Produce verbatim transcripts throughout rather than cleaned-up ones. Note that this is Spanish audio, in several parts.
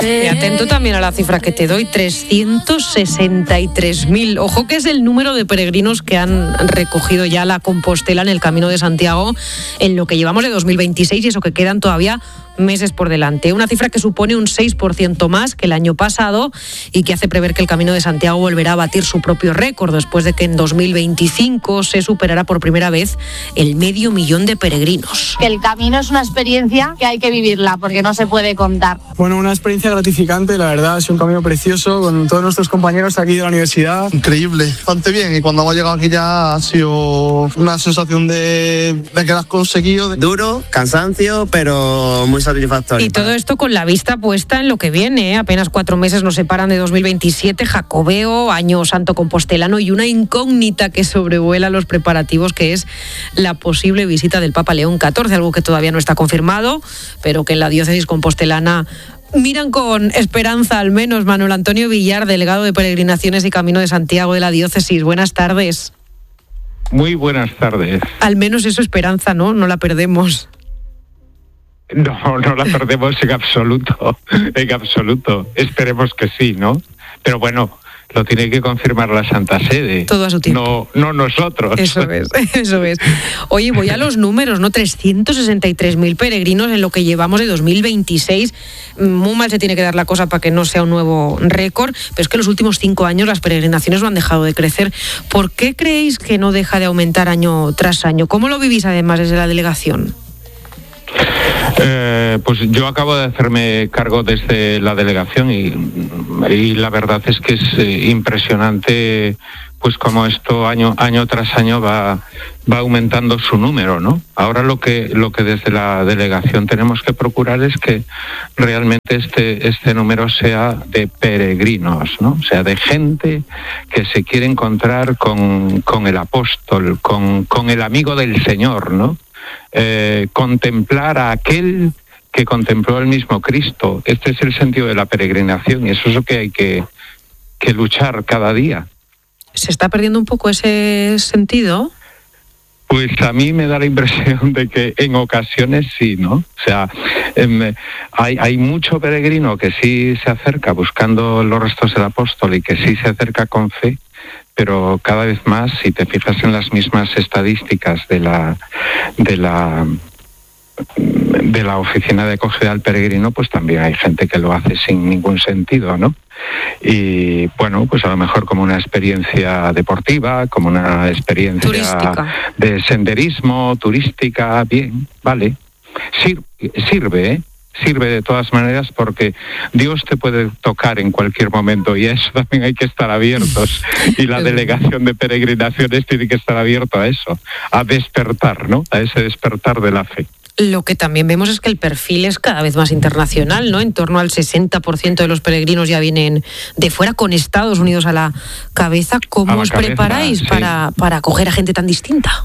Y atento también a la cifra que te doy, trescientos sesenta y tres mil. Ojo que es el número de peregrinos que han recogido ya la Compostela en el Camino de Santiago en lo que llevamos de dos mil veintiséis y eso que quedan todavía meses por delante. Una cifra que supone un seis por ciento más que el año pasado y que hace prever que el Camino de Santiago volverá a batir su propio récord después de que en dos mil veinticinco se superará por primera vez el medio millón de peregrinos. El camino es una experiencia que hay que vivirla porque no se puede contar. Bueno, una experiencia gratificante, la verdad, es un camino precioso con todos nuestros compañeros aquí de la universidad. Increíble, bastante bien, y cuando hemos llegado aquí ya ha sido una sensación de, de que lo has conseguido. Duro, cansancio, pero muy satisfactorio. Y todo esto con la vista puesta en lo que viene, ¿eh? Apenas cuatro meses nos separan de dos mil veintisiete, Jacobeo, Año Santo Compostelano y una incógnita que sobrevuela los preparativos, que es la posible visita del Papa León catorce, algo que todavía no está confirmado, pero que en la diócesis compostelana miran con esperanza, al menos. Manuel Antonio Villar, delegado de Peregrinaciones y Camino de Santiago de la diócesis. Buenas tardes. Muy buenas tardes. Al menos eso, esperanza, ¿no? No la perdemos. No, no la perdemos en absoluto, en absoluto. Esperemos que sí, ¿no? Pero bueno, lo tiene que confirmar la Santa Sede. Todo a su tiempo. No, no nosotros. Eso es, eso es. Oye, voy a los números, ¿no? trescientos sesenta y tres mil peregrinos en lo que llevamos de dos mil veintiséis. Muy mal se tiene que dar la cosa para que no sea un nuevo récord, pero es que en los últimos cinco años las peregrinaciones no han dejado de crecer. ¿Por qué creéis que no deja de aumentar año tras año? ¿Cómo lo vivís además desde la delegación? Eh, pues yo acabo de hacerme cargo desde la delegación y, y la verdad es que es eh, impresionante pues como esto año año tras año va va aumentando su número, ¿no? Ahora lo que lo que desde la delegación tenemos que procurar es que realmente este este número sea de peregrinos, ¿no? O sea, de gente que se quiere encontrar con con el apóstol, con con el amigo del Señor, ¿no? Eh, contemplar a aquel que contempló el mismo Cristo. Este es el sentido de la peregrinación y eso es lo que hay que, que luchar cada día. ¿Se está perdiendo un poco ese sentido? Pues a mí me da la impresión de que en ocasiones sí, ¿no? O sea, eh, hay, hay mucho peregrino que sí se acerca buscando los restos del apóstol y que sí se acerca con fe, pero cada vez más, si te fijas en las mismas estadísticas de la de la de la oficina de acogida al peregrino, pues también hay gente que lo hace sin ningún sentido, ¿no? Y bueno, pues a lo mejor como una experiencia deportiva, como una experiencia turística, de senderismo, turística, bien, vale, Sir, sirve, ¿eh? Sirve de todas maneras porque Dios te puede tocar en cualquier momento y a eso también hay que estar abiertos y la delegación de peregrinaciones tiene que estar abierto a eso, a despertar, ¿no? A ese despertar de la fe. Lo que también vemos es que el perfil es cada vez más internacional, ¿no? En torno al sesenta por ciento de los peregrinos ya vienen de fuera, con Estados Unidos a la cabeza. ¿Cómo os cabeza, preparáis sí. para, para acoger a gente tan distinta?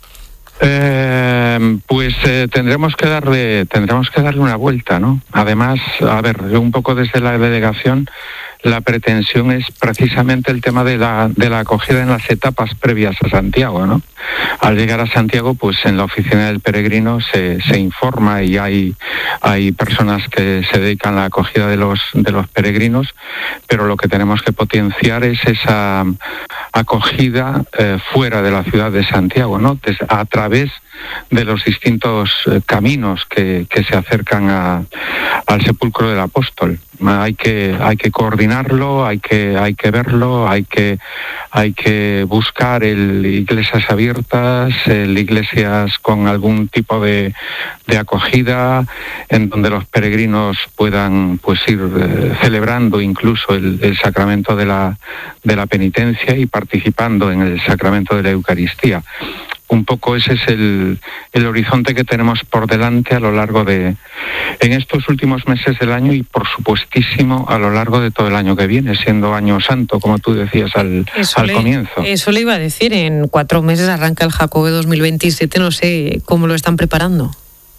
Eh, pues eh, tendremos que darle tendremos que darle una vuelta, ¿no? Además, a ver, un poco desde la delegación, la pretensión es precisamente el tema de la de la acogida en las etapas previas a Santiago, ¿no? Al llegar a Santiago, pues en la oficina del peregrino se, se informa y hay hay personas que se dedican a la acogida de los de los peregrinos, pero lo que tenemos que potenciar es esa acogida eh, fuera de la ciudad de Santiago, ¿no? Des, a través de los distintos eh, caminos que, que se acercan a, al sepulcro del apóstol. Hay que hay que coordinarlo, hay que hay que verlo, hay que hay que buscar el iglesias abiertas, el iglesias con algún tipo de, de acogida en donde los peregrinos puedan pues ir eh, celebrando incluso el, el sacramento de la de la penitencia y participando en el sacramento de la Eucaristía. Un poco ese es el, el horizonte que tenemos por delante a lo largo de, en estos últimos meses del año y por supuestísimo a lo largo de todo el año que viene, siendo año santo, como tú decías al, al le, comienzo. Eso le iba a decir, en cuatro meses arranca el Jacobeo dos mil veintisiete, no sé cómo lo están preparando.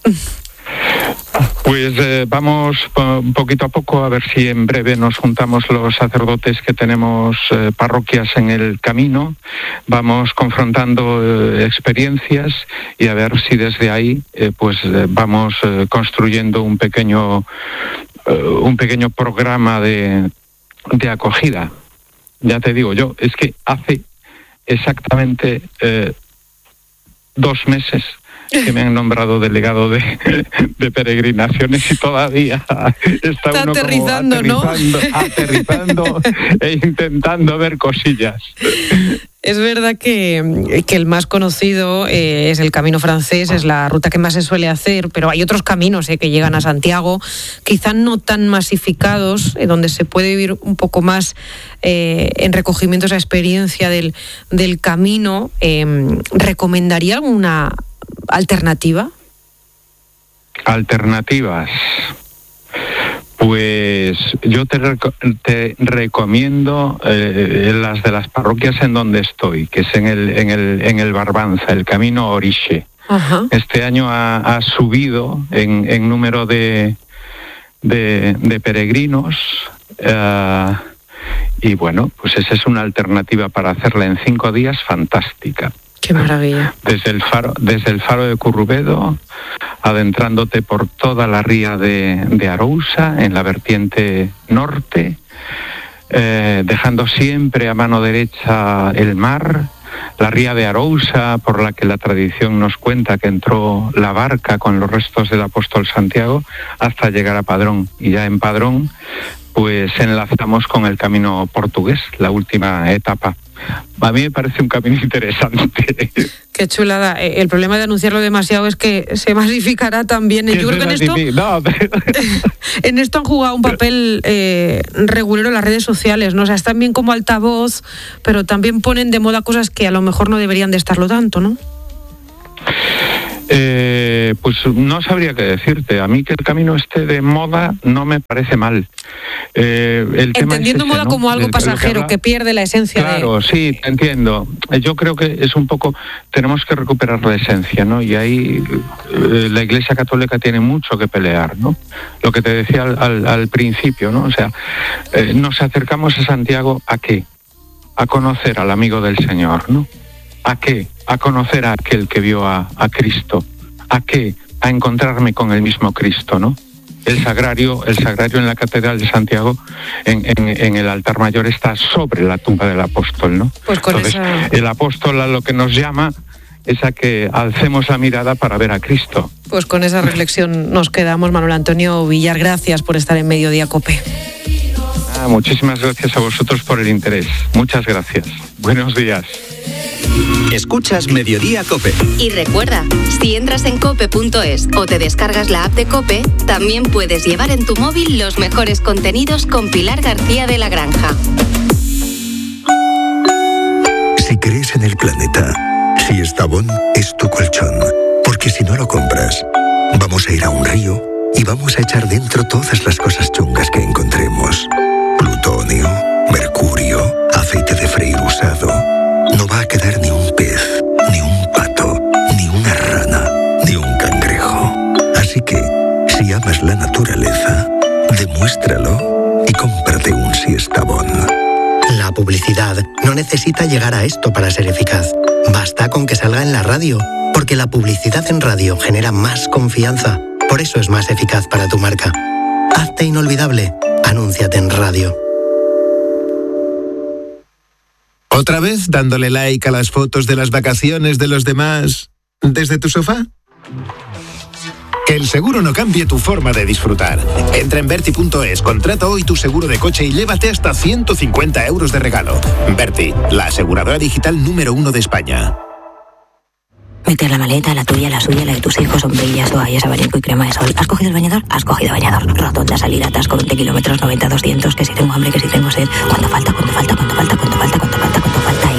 Pues eh, vamos un poquito a poco a ver si en breve nos juntamos los sacerdotes que tenemos eh, parroquias en el camino, vamos confrontando eh, experiencias y a ver si desde ahí eh, pues eh, vamos eh, construyendo un pequeño uh, un pequeño programa de, de acogida. Ya te digo yo, es que hace exactamente eh, dos meses que me han nombrado delegado de, de peregrinaciones y todavía está, está uno aterrizando, como aterrizando, ¿no? aterrizando e intentando ver cosillas. Es verdad que, que el más conocido eh, es el camino francés, es la ruta que más se suele hacer, pero hay otros caminos eh, que llegan a Santiago, quizá no tan masificados, eh, donde se puede vivir un poco más eh, en recogimiento esa experiencia del, del camino. Eh, ¿Recomendaría alguna alternativa? Alternativas. Pues yo te, reco- te recomiendo eh, las de las parroquias en donde estoy, que es en el en el en el Barbanza, el camino Orixe. Ajá. Este año ha, ha subido en, en número de de, de peregrinos uh, y bueno, pues esa es una alternativa para hacerla en cinco días fantástica. Qué maravilla. Desde el faro, desde el faro de Currubedo, adentrándote por toda la ría de, de Arousa, en la vertiente norte, eh, dejando siempre a mano derecha el mar, la ría de Arousa, por la que la tradición nos cuenta que entró la barca con los restos del apóstol Santiago, hasta llegar a Padrón. Y ya en Padrón, pues enlazamos con el camino portugués, la última etapa. A mí me parece un camino interesante. Qué chulada. El problema de anunciarlo demasiado es que se masificará también. Yo creo que en esto, no, pero... en esto han jugado un papel eh, regulero las redes sociales, ¿no? O sea, están bien como altavoz, pero también ponen de moda cosas que a lo mejor no deberían de estarlo tanto, ¿no? Eh, pues no sabría qué decirte. A mí que el camino esté de moda no me parece mal. Eh, el tema Entendiendo es ese, moda ¿no? como algo El- pasajero, que, habla... que pierde la esencia. Claro, de... sí, te entiendo. Yo creo que es un poco, tenemos que recuperar la esencia, ¿no? Y ahí eh, la Iglesia Católica tiene mucho que pelear, ¿no? Lo que te decía al, al, al principio, ¿no? O sea, eh, nos acercamos a Santiago ¿a qué? A conocer al amigo del Señor, ¿no? ¿A qué? A conocer a aquel que vio a, a Cristo. ¿A qué? A encontrarme con el mismo Cristo, ¿no? El sagrario, el sagrario en la Catedral de Santiago, en, en, en el altar mayor, está sobre la tumba del apóstol, ¿no? Pues con Entonces, esa... el apóstol a lo que nos llama es a que alcemos la mirada para ver a Cristo. Pues con esa reflexión nos quedamos. Manuel Antonio Villar, gracias por estar en Mediodía COPE. Ah, muchísimas gracias a vosotros por el interés. Muchas gracias. Buenos días. Escuchas Mediodía COPE. Y recuerda, si entras en cope punto es o te descargas la app de COPE, también puedes llevar en tu móvil los mejores contenidos con Pilar García de la Granja. Si crees en el planeta, Siestabón es tu colchón. Porque si no lo compras, vamos a ir a un río y vamos a echar dentro todas las cosas chungas que encontremos. Plutonio, mercurio, aceite de freír usado. No va a quedar ni un pez, ni un pato, ni una rana, ni un cangrejo. Así que, si amas la naturaleza, demuéstralo y cómprate un Siestabón. La publicidad no necesita llegar a esto para ser eficaz. Basta con que salga en la radio, porque la publicidad en radio genera más confianza. Por eso es más eficaz para tu marca. Hazte inolvidable. Anúnciate en radio. ¿Otra vez dándole like a las fotos de las vacaciones de los demás desde tu sofá? Que el seguro no cambie tu forma de disfrutar. Entra en Berti punto es, contrata hoy tu seguro de coche y llévate hasta ciento cincuenta euros de regalo. Berti, la aseguradora digital número uno de España. Meter la maleta, la tuya, la suya, la de tus hijos, sombrillas, toallas, abanico y crema de sol. ¿Has cogido el bañador? Has cogido bañador. Rotonda, salida, atasco, veinte kilómetros, noventa, doscientos, que si tengo hambre, que si tengo sed. ¿Cuánto falta? ¿Cuánto falta? ¿Cuánto falta? ¿Cuánto falta? ¿Cuánto falta? ¿Cuánto falta?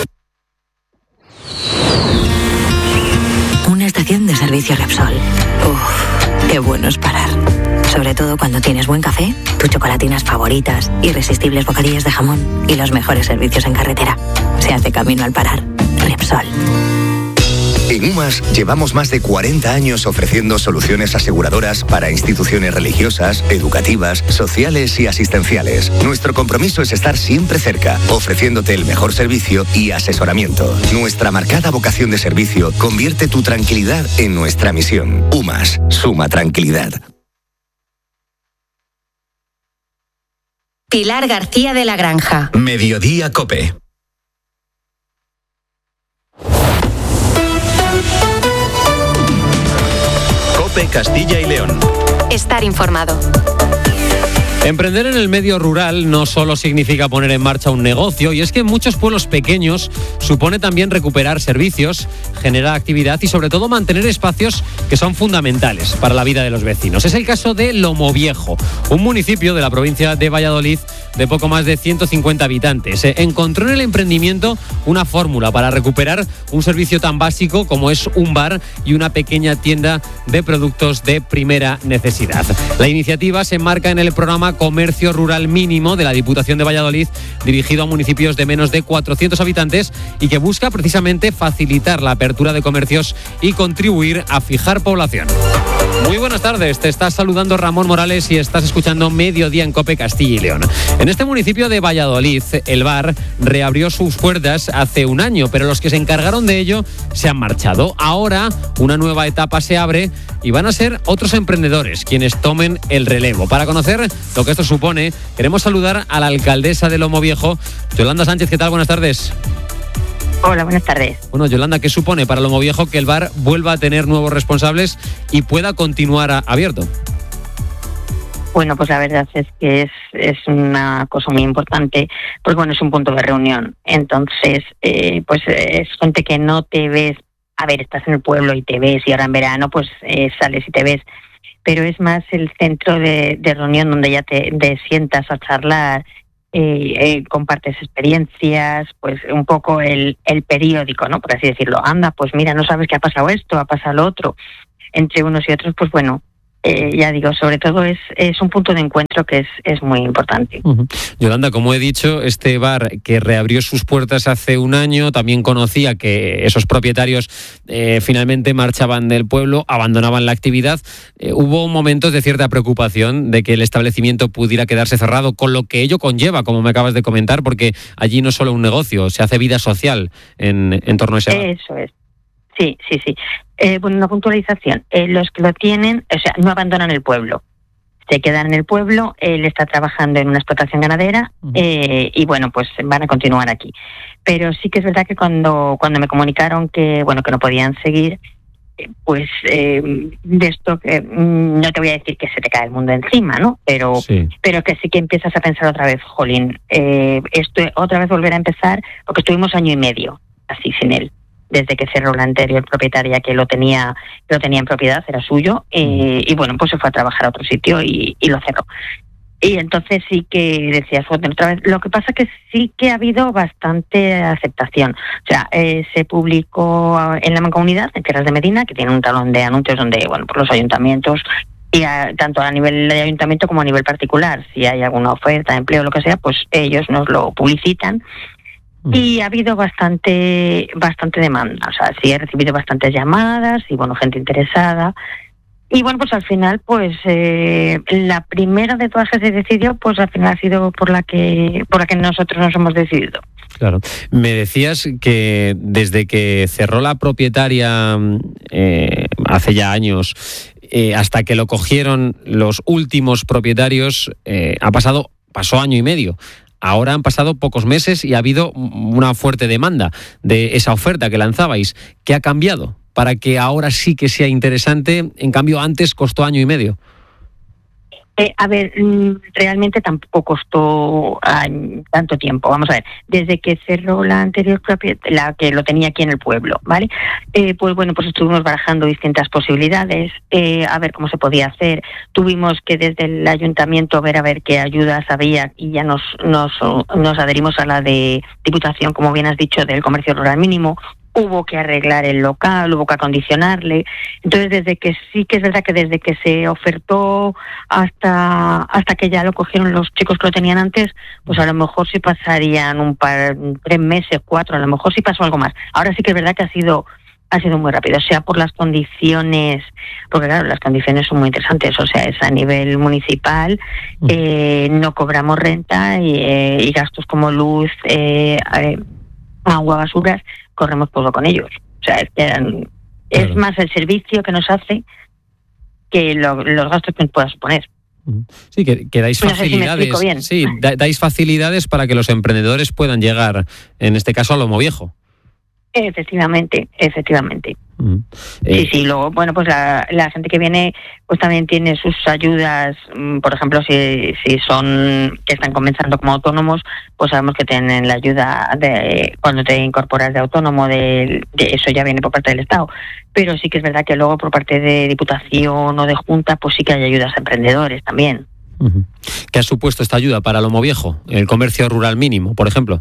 Y... Una estación de servicio Repsol. Uff, qué bueno es parar. Sobre todo cuando tienes buen café, tus chocolatinas favoritas, irresistibles bocadillos de jamón y los mejores servicios en carretera. Se hace camino al parar. Repsol. En UMAS llevamos más de cuarenta años ofreciendo soluciones aseguradoras para instituciones religiosas, educativas, sociales y asistenciales. Nuestro compromiso es estar siempre cerca, ofreciéndote el mejor servicio y asesoramiento. Nuestra marcada vocación de servicio convierte tu tranquilidad en nuestra misión. UMAS, suma tranquilidad. Pilar García de la Granja. Mediodía COPE. COPE Castilla y León. Estar informado. Emprender en el medio rural no solo significa poner en marcha un negocio, y es que en muchos pueblos pequeños supone también recuperar servicios, generar actividad y sobre todo mantener espacios que son fundamentales para la vida de los vecinos. Es el caso de Lomoviejo, un municipio de la provincia de Valladolid de poco más de ciento cincuenta habitantes. Encontró en el emprendimiento una fórmula para recuperar un servicio tan básico como es un bar y una pequeña tienda de productos de primera necesidad. La iniciativa se enmarca en el programa Comercio Rural Mínimo de la Diputación de Valladolid, dirigido a municipios de menos de cuatrocientos habitantes y que busca precisamente facilitar la apertura de comercios y contribuir a fijar población. Muy buenas tardes, te estás saludando Ramón Morales y estás escuchando Mediodía en COPE Castilla y León. En este municipio de Valladolid, el bar reabrió sus puertas hace un año, pero los que se encargaron de ello se han marchado. Ahora una nueva etapa se abre y van a ser otros emprendedores quienes tomen el relevo. Para conocer lo que esto supone, queremos saludar a la alcaldesa de Lomoviejo, Yolanda Sánchez. ¿Qué tal? Buenas tardes. Hola, buenas tardes. Bueno, Yolanda, ¿qué supone para Lomoviejo que el bar vuelva a tener nuevos responsables y pueda continuar a, abierto? Bueno, pues la verdad es que es, es una cosa muy importante, porque bueno, es un punto de reunión. Entonces, eh, pues es gente que no te ves, a ver, estás en el pueblo y te ves, y ahora en verano pues eh, sales y te ves, pero es más el centro de, de reunión donde ya te, te sientas a charlar, eh, eh, compartes experiencias, pues un poco el, el periódico, ¿no? Por así decirlo. Anda, pues mira, no sabes qué ha pasado esto, ha pasado lo otro. Entre unos y otros, pues bueno, eh, ya digo, sobre todo es, es un punto de encuentro que es, es muy importante. Uh-huh. Yolanda, como he dicho, este bar que reabrió sus puertas hace un año, también conocía que esos propietarios eh, finalmente marchaban del pueblo, abandonaban la actividad. Eh, hubo momentos de cierta preocupación de que el establecimiento pudiera quedarse cerrado, con lo que ello conlleva, como me acabas de comentar, porque allí no es solo un negocio, se hace vida social en, en torno a ese bar. Eso es. Sí, sí, sí. Eh, bueno, una puntualización. Eh, los que lo tienen, o sea, no abandonan el pueblo. Se quedan en el pueblo, él está trabajando en una explotación ganadera eh, y bueno, pues van a continuar aquí. Pero sí que es verdad que cuando, cuando me comunicaron que, bueno, que no podían seguir, eh, pues eh, de esto que mm, no te voy a decir que se te cae el mundo encima, ¿no? Pero, sí. pero que sí que empiezas a pensar otra vez, jolín, eh, esto otra vez volver a empezar, porque estuvimos año y medio así sin él. Desde que cerró la anterior propietaria que lo tenía lo tenía en propiedad, era suyo, eh, y bueno, pues se fue a trabajar a otro sitio y, y lo cerró. Y entonces sí que decías, bueno, otra vez, lo que pasa que sí que ha habido bastante aceptación. O sea, eh, se publicó en la Mancomunidad, en Tierras de Medina, que tiene un talón de anuncios donde, bueno, pues los ayuntamientos, y a, tanto a nivel de ayuntamiento como a nivel particular, si hay alguna oferta de empleo o lo que sea, pues ellos nos lo publicitan. Y ha habido bastante bastante demanda, o sea, sí he recibido bastantes llamadas y bueno, gente interesada. Y bueno, pues al final, pues eh, la primera de todas que se decidió, pues al final ha sido por la que por la que nosotros nos hemos decidido. Claro. Me decías que desde que cerró la propietaria eh, hace ya años eh, hasta que lo cogieron los últimos propietarios, eh, ha pasado pasó año y medio. Ahora han pasado pocos meses y ha habido una fuerte demanda de esa oferta que lanzabais. ¿Qué ha cambiado para que ahora sí que sea interesante? En cambio, antes costó año y medio. Eh, a ver, realmente tampoco costó uh, tanto tiempo. Vamos a ver, desde que cerró la anterior propiedad, la que lo tenía aquí en el pueblo, ¿vale? Eh, pues bueno, pues estuvimos barajando distintas posibilidades, eh, a ver cómo se podía hacer. Tuvimos que desde el ayuntamiento ver a ver qué ayudas había y ya nos, nos, nos adherimos a la de Diputación, como bien has dicho, del Comercio Rural Mínimo. Hubo que arreglar el local, hubo que acondicionarle. Entonces, desde que sí que es verdad que desde que se ofertó hasta hasta que ya lo cogieron los chicos que lo tenían antes, pues a lo mejor sí pasarían un par, tres meses, cuatro, a lo mejor sí pasó algo más. Ahora sí que es verdad que ha sido ha sido muy rápido, o sea, por las condiciones, porque claro, las condiciones son muy interesantes, o sea, es a nivel municipal, eh, no cobramos renta y, eh, y gastos como luz, eh, eh, agua, basuras, corremos todo con ellos. O sea, es, que, claro. es más el servicio que nos hace que lo, los gastos que nos pueda suponer. Sí, que, que dais No sé si me facilidades. explico bien. Sí, da- dais facilidades para que los emprendedores puedan llegar, en este caso, a Lomoviejo. Efectivamente, efectivamente. Mm. Sí, sí, luego, bueno, pues la, la gente que viene pues también tiene sus ayudas, mm, por ejemplo, si, si son, que están comenzando como autónomos, pues sabemos que tienen la ayuda de cuando te incorporas de autónomo, de, de eso ya viene por parte del Estado, pero sí que es verdad que luego por parte de Diputación o de Junta, pues sí que hay ayudas a emprendedores también. Ujú. ¿Qué ha supuesto esta ayuda para Lomoviejo? El comercio rural mínimo, por ejemplo.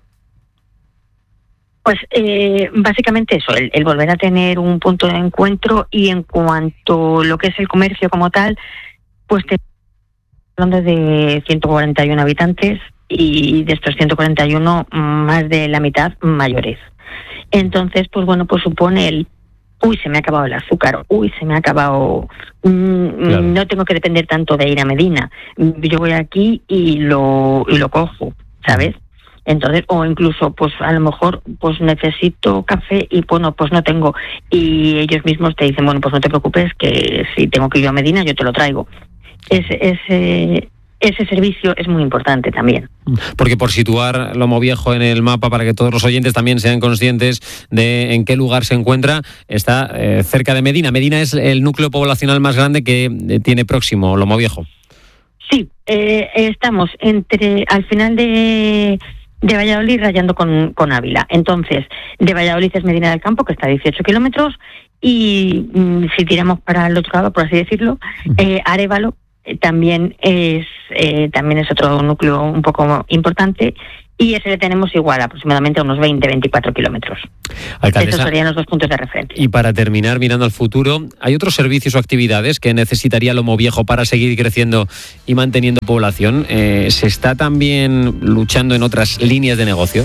Pues eh, básicamente eso, el, el volver a tener un punto de encuentro, y en cuanto a lo que es el comercio como tal, pues te hablando de ciento cuarenta y uno habitantes, y de estos ciento cuarenta y uno, más de la mitad mayores. Entonces, pues bueno, pues supone el uy, se me ha acabado el azúcar, uy, se me ha acabado, mm, Claro. no tengo que depender tanto de ir a Medina, yo voy aquí y lo y lo cojo, ¿sabes? Entonces, o incluso, pues a lo mejor, pues necesito café y bueno, pues no tengo, y ellos mismos te dicen, bueno, pues no te preocupes, que si tengo que ir a Medina, yo te lo traigo. Ese, ese, ese servicio es muy importante también. Porque por situar Lomoviejo en el mapa, para que todos los oyentes también sean conscientes de en qué lugar se encuentra, está eh, cerca de Medina. Medina es el núcleo poblacional más grande que eh, tiene próximo Lomoviejo. Sí, eh, estamos entre, al final de... de Valladolid rayando con, con Ávila. Entonces, de Valladolid es Medina del Campo, que está a dieciocho kilómetros, y mm, si tiramos para el otro lado, por así decirlo, eh, Arévalo eh, también es eh, también es otro núcleo un poco importante, y ese le tenemos igual, aproximadamente a unos veinte a veinticuatro kilómetros. Alcaldesa, Estos serían los dos puntos de referencia. y para terminar, mirando al futuro, ¿hay otros servicios o actividades que necesitaría Lomoviejo para seguir creciendo y manteniendo población? Eh, ¿Se está también luchando en otras líneas de negocios?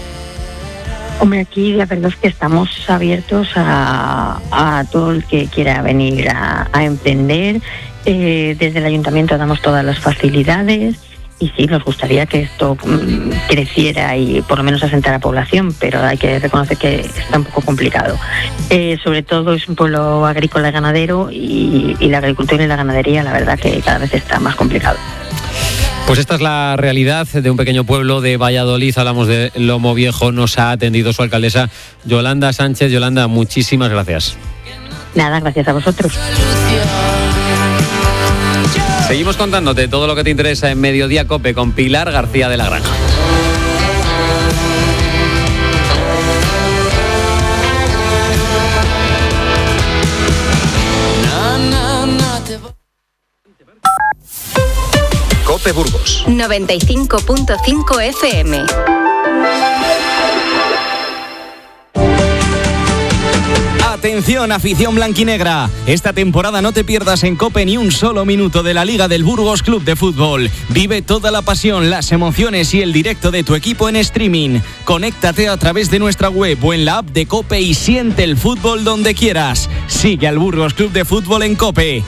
Hombre, aquí la verdad es que estamos abiertos a, a todo el que quiera venir a, a emprender. Eh, desde el ayuntamiento damos todas las facilidades, y sí, nos gustaría que esto mm, creciera y por lo menos asentara población, pero hay que reconocer que está un poco complicado. Eh, sobre todo es un pueblo agrícola y ganadero, y, y la agricultura y la ganadería, la verdad que cada vez está más complicado. Pues esta es la realidad de un pequeño pueblo de Valladolid. Hablamos de Lomoviejo. Nos ha atendido su alcaldesa, Yolanda Sánchez. Yolanda, muchísimas gracias. Nada, gracias a vosotros. Seguimos contándote todo lo que te interesa en Mediodía COPE con Pilar García de la Granja. COPE Burgos noventa y cinco punto cinco F M. Atención, afición blanquinegra. Esta temporada no te pierdas en COPE ni un solo minuto de la Liga del Burgos Club de Fútbol. Vive toda la pasión, las emociones y el directo de tu equipo en streaming. Conéctate a través de nuestra web o en la app de COPE y siente el fútbol donde quieras. Sigue al Burgos Club de Fútbol en COPE.